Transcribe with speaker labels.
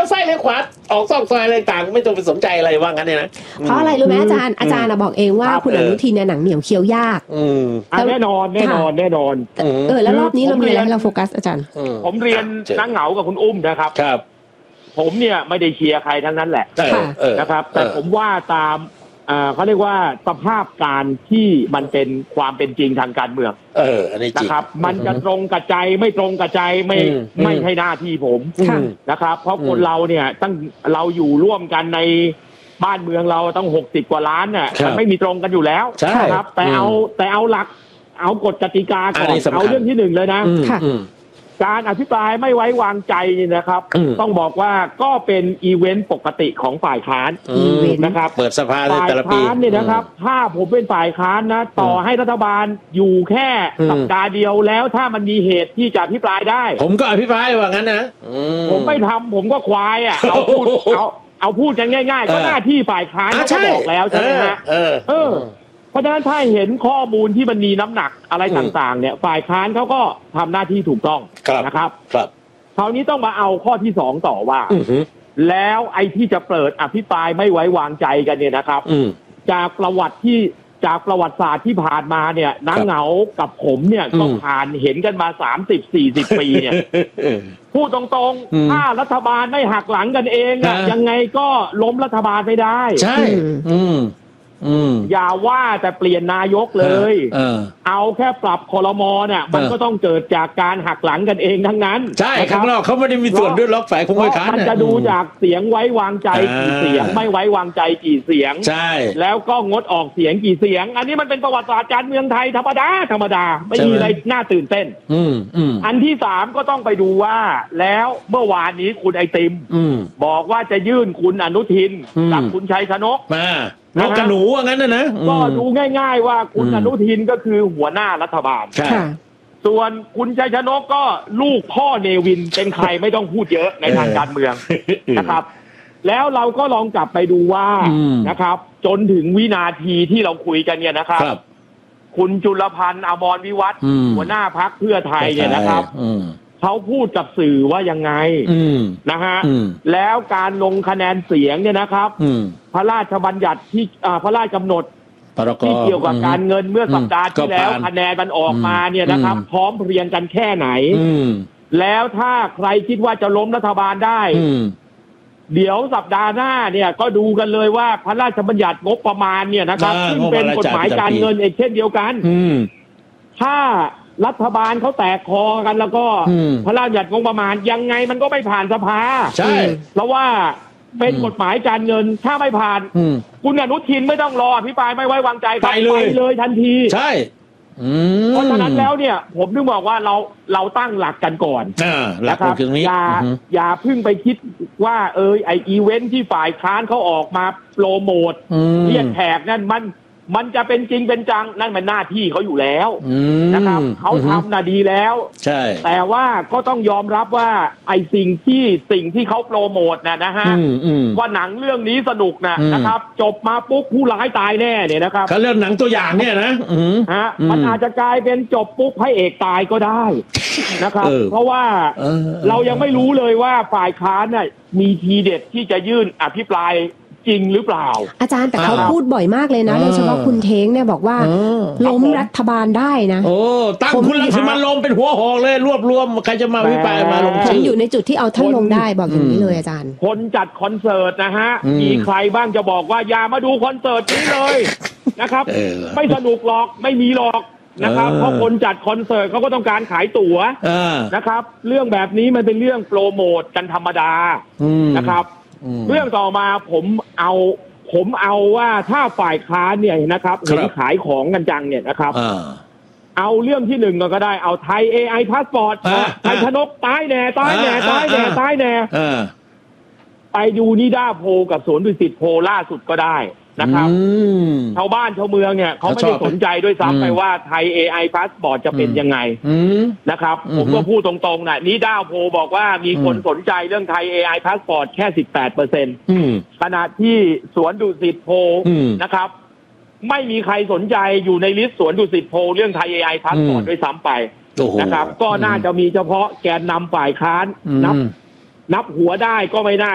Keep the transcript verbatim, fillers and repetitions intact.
Speaker 1: ยวซ้ายเลี้ยวขวาออกซอกซอยอะไรต่างไม่ต้องไปสนใจอะไรว่างั้นเนี่ยนะ
Speaker 2: เพราะอะไรรู้ไหมอาจารย์อาจารย์บอกเองว่าคุณอนุทินเนี่ยหนังเหนียวเคี้ยวยาก
Speaker 3: แน่นอนแน่นอนแน่นอน
Speaker 2: เออแล้วรอบนี้เรามีอะไรให้เราโฟกัสอาจารย์
Speaker 3: ผมเรียนนั่งเหงากับคุณอุ้มนะครับ
Speaker 1: ครับ
Speaker 3: ผมเนี่ยไม่ได้เชียร์ใครทั้งนั้นแหละนะครับแต่ผมว่าตามเขาเรียกว่าสภาพการที่มันเป็นความเป็นจริงทางการเมือง
Speaker 1: เอออันนี้จริง
Speaker 3: นะครับมันจะตรงกับใจไม่ตรงกับใจไม่ไม่ใช่หน้าที่ผมนะครับเพราะคนเราเนี่ยตั้งเราอยู่ร่วมกันในบ้านเมืองเราต้องหกสิบกว่าล้านเนี่ยมันไม่มีตรงกันอยู่แล้วนะครับแต่เอาแต่เอาหลักเอากฎกติกาก่อนเอาเรื่องที่หนึ่งเลยนะการอภิปรายไม่ไว้วางใจนี่นะครับต้องบอกว่าก็เป็นอีเวนต์ปกติของฝ่ายค้านนะครับ
Speaker 1: เปิดสภา
Speaker 3: ฝ่ายค้านเนี่ยนะครับถ้าผมเป็นฝ่ายค้านนะต่อให้รัฐบาลอยู่แค่สัปดาห์เดียวแล้วถ้ามันมีเหตุที่จะอภิปรายได้
Speaker 1: ผมก็อภิปรายว่างั้นนะ
Speaker 3: ผมไม่ทำผมก็ควายอ่ะเอาพูดเอาเอาพูดกันง่ายๆก็หน้าที่ฝ่ายค้านก็บอกแล้วใช่ไหมฮะเออเพราะฉะนั้นถ้าเห็นข้อมูลที่มันมีน้ำหนักอะไรต่างๆเนี่ยฝ่ายค้านเขาก็ทำหน้าที่ถูกต้องนะครับ
Speaker 1: ครับ
Speaker 3: คราวนี้ต้องมาเอาข้อที่สองต่อว่าแล้วไอ้ที่จะเปิดอภิปรายไม่ไว้วางใจกันเนี่ยนะครับจากประวัติที่จากประวัติศาสตร์ที่ผ่านมาเนี่ยนังเหงากับผมเนี่ยก็ผ่านเห็นกันมาสามสิบสี่สิบปีเนี่ยพูดตรงๆถ้ารัฐบาลไม่หักหลังกันเองอะยังไงก็ล้มรัฐบาลไม่ได้
Speaker 1: ใช่
Speaker 3: อย่าว่าแต่เปลี่ยนนายกเลยเออเอาแค่ปรับครม.เนี่ยมันก็ต้องเกิดจากการหักหลังกันเองทั้งนั้น
Speaker 1: ใช่ข้างนอกเขาไม่ได้มีส่วนด้วยล็อกฝ่ายคงไม่ค้าน
Speaker 3: มันจะดูจากเสียงไว้วางใจกี่เสียงไม่ไว้วางใจกี่เสียง
Speaker 1: ใช่
Speaker 3: แล้วก็งดออกเสียงกี่เสียงอันนี้มันเป็นประวัติศาสตร์การเมืองไทยธรรมดาธรรมดาไม่มีอะไรน่าตื่นเต้นอันที่สามก็ต้องไปดูว่าแล้วเมื่อวานนี้คุณไอติมบอกว่าจะยื่นคุณอนุทินกับคุณชัยชนก
Speaker 1: มานกกระหนูว่างั้นนะนะ
Speaker 3: ก็ดูง่ายๆว่าคุณอนุทินก็คือหัวหน้ารัฐบาลส่วนคุณชัยชนกก็ลูกพ่อเนวินเป็นใครไม่ต้องพูดเยอะในทางการเมืองนะครับแล้วเราก็ลองกลับไปดูว่านะครับจนถึงวินาทีที่เราคุยกันเนี่ยนะครับคุณจุลพันธ์อมรวิวัฒน์หัวหน้าพรรคเพื่อไทยเนี่ยนะครับเขาพูดกับสื่อว่ายังไงนะฮะแล้วการลงคะแนนเสียงเนี่ยนะครับพระราชบัญญัติที่พระราชกำหนดที่เกี่ยวกับการเงินเมื่อสัปดาห์ที่แล้วคะแนนมันออกมาเนี่ยนะครับพร้อมเพรียงกันแค่ไหนแล้วถ้าใครคิดว่าจะล้มรัฐบาลได้เดี๋ยวสัปดาห์หน้าเนี่ยก็ดูกันเลยว่าพระราชบัญญัติงบประมาณเนี่ยนะครับซึ่งเป็นกฎหมายการเงินเองเช่นเดียวกันถ้ารัฐบาลเขาแตกคอกันแล้วก็พระราชบัญญัติงบประมาณยังไงมันก็ไม่ผ่านสภา
Speaker 1: ใช่
Speaker 3: เพราะว่าเป็นกฎหมายการเงินถ้าไม่ผ่านคุณอนุทินไม่ต้องรออภิปรายไม่ไว้วางใจ
Speaker 1: ไปเลย
Speaker 3: ไปเลยทันที
Speaker 1: ใช่
Speaker 3: เพราะฉะนั้นแล้วเนี่ยผมถึงบอกว่าเราเราตั้งหลักกันก่อน
Speaker 1: นะครับ
Speaker 3: อย่าอย่าเพิ่งไปคิดว่าเออไออีเวนท์ที่ฝ่ายค้านเขาออกมาโปรโมทเรียกแขกนั่นมันมันจะเป็นจริงเป็นจังนั่นมันหน้าที่เขาอยู่แล้วนะครับเขาทำน่ะดีแล้ว
Speaker 1: ใช่
Speaker 3: แต่ว่าก็ต้องยอมรับว่าไอ้สิ่งที่สิ่งที่เขาโปรโมทน่ะนะฮะว่าหนังเรื่องนี้สนุกนะนะครับจบมาปุ๊บผู้ร้ายตายแน่เนี่ยนะครับ
Speaker 1: เขาเรื่องหนังตัวอย่างเนี่ยนะ
Speaker 3: ฮะมันอาจจะกลายเป็นจบปุ๊บพระเอกตายก็ได้นะครับเพราะว่าเรายังไม่รู้เลยว่าฝ่ายค้านน่ะมีทีเด็ดที่จะยื่นอภิปรายจริงหรือเปล่า
Speaker 2: อาจารย์แต่เขาพูดบ่อยมากเลยนะโดยเฉพาะคุณเท้งเนี่ยบอกว่าล้มรัฐบาลได้นะ
Speaker 1: โอ้ตั้งคุณรังสิมันลงเป็นหัวหอกเลยรวบรวมใครจะมาวิปายมาลง
Speaker 2: ผมอยู่ในจุดที่เอาท่านลงได้บอกอย่างนี้เลยอาจารย์
Speaker 3: คนจัดคอนเสิร์ตนะฮะมีใครบ้างจะบอกว่าอย่ามาดูคอนเสิร์ตนี้เลยนะครับไม่สนุกหรอกไม่มีหรอกนะครับเพราะคนจัดคอนเสิร์ตเขาก็ต้องการขายตั๋วนะครับเรื่องแบบนี้มันเป็นเรื่องโปรโมทกันธรรมดานะครับเรื่องต่อมาผมเอาผมเอาว่าถ้าฝ่ายค้านเนี่ยนะครับเห็นขายของกันจังเนี่ยนะครับเอาเรื่องที่หนึ่งก็ได้เอาไทย เอ ไอ พาสปอร์ตไทยชนกตายแน่ตายแน่ตายแน่ตายแน่ไปดูนิด้าโพกับสวนดุสิตโพล่าสุดก็ได้นะครับชาวบ้านชาวเมืองเนี่ยเขาไม่ได้สนใจด้วยซ้ำไปว่าไทย เอ ไอ พาสปอร์ตจะเป็นยังไงนะครับผมก็พูดตรงๆนะนิด้าโพบอกว่ามีคนสนใจเรื่องไทย เอ ไอ พาสปอร์ตแค่ สิบแปดเปอร์เซ็นต์ ขณะที่สวนดุสิตโพนะครับไม่มีใครสนใจอยู่ในลิสต์สวนดุสิตโพเรื่องไทย เอ ไอ พาสปอร์ตด้วยซ้ำไปนะครับก็น่าจะมีเฉพาะแกนนำฝ่ายค้านนับนับหัวได้ก็ไม่น่า